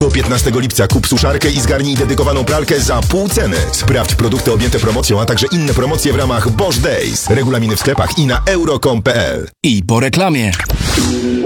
Do 15 lipca kup suszarkę i zgarnij dedykowaną pralkę za pół ceny. Sprawdź produkty objęte promocją, a także inne promocje w ramach Bosch Days. Regulaminy w sklepach i na euro.com.pl. I po reklamie.